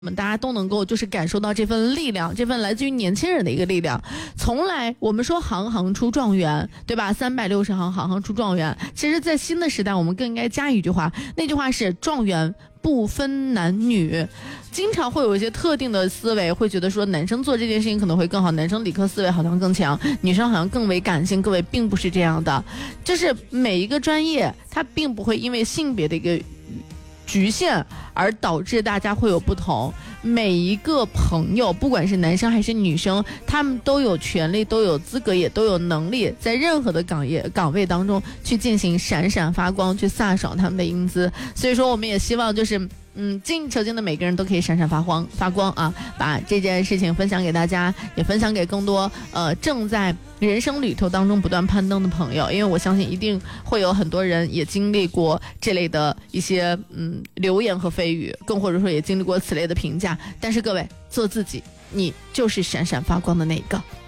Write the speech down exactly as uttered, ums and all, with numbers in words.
我们大家都能够就是感受到这份力量，这份来自于年轻人的一个力量。从来我们说行行出状元，对吧？三百六十行，行行出状元。其实在新的时代，我们更应该加一句话，那句话是状元不分男女。经常会有一些特定的思维，会觉得说男生做这件事情可能会更好，男生理科思维好像更强，女生好像更为感性。各位并不是这样的，就是每一个专业它并不会因为性别的一个局限而导致大家会有不同。每一个朋友不管是男生还是女生，他们都有权利，都有资格，也都有能力在任何的岗业岗位当中去进行闪闪发光，去飒爽他们的英姿。所以说我们也希望就是嗯，进球经的每个人都可以闪闪发光发光啊！把这件事情分享给大家，也分享给更多呃正在人生旅途当中不断攀登的朋友，因为我相信一定会有很多人也经历过这类的一些嗯流言和蜚语，更或者说也经历过此类的评价。但是各位，做自己，你就是闪闪发光的那一个。